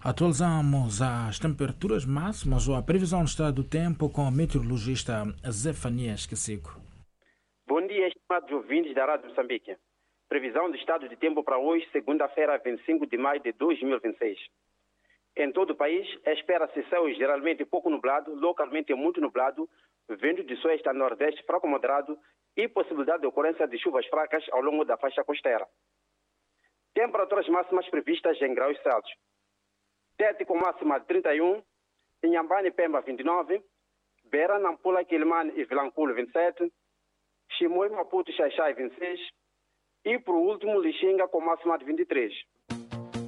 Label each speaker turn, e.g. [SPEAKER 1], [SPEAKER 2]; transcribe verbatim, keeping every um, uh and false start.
[SPEAKER 1] Atualizamos as temperaturas máximas ou a previsão do estado do tempo com o meteorologista Zefanias Quesico.
[SPEAKER 2] Bom dia, estimados ouvintes da Rádio Moçambique. Previsão do estado de tempo para hoje, segunda-feira, vinte e cinco de maio de dois mil e vinte e seis. Em todo o país, espera-se céu geralmente pouco nublado, localmente muito nublado, vento de sueste a nordeste fraco moderado e possibilidade de ocorrência de chuvas fracas ao longo da faixa costeira. Temperaturas máximas previstas em graus Celsius. Tete com máxima de trinta e um, Inhambane e Pemba vinte e nove, Beira, Nampula, Quilimane e Vilanculo vinte e sete, Chimoio, Maputo e Xaixai vinte e seis e por último Lixinga com máxima de vinte e três.